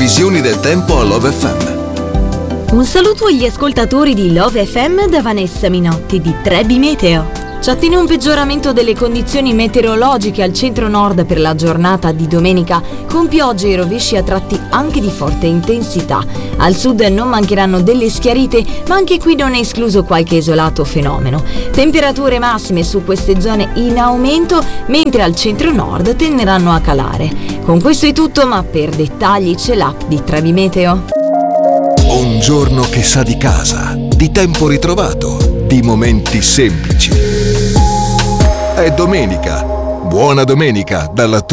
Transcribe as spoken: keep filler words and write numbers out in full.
previsioni del tempo a Love F M. Un saluto agli ascoltatori di Love F M da Vanessa Minotti di Trebi Meteo. Ci attende un peggioramento delle condizioni meteorologiche al centro-nord per la giornata di domenica, con piogge e rovesci a tratti anche di forte intensità. Al sud non mancheranno delle schiarite, ma anche qui non è escluso qualche isolato fenomeno. Temperature massime su queste zone in aumento, mentre al centro-nord tenderanno a calare. Con questo è tutto, ma per dettagli c'è l'app di Trebi Meteo. Un giorno che sa di casa, di tempo ritrovato, di momenti semplici. È domenica. Buona domenica dalla tua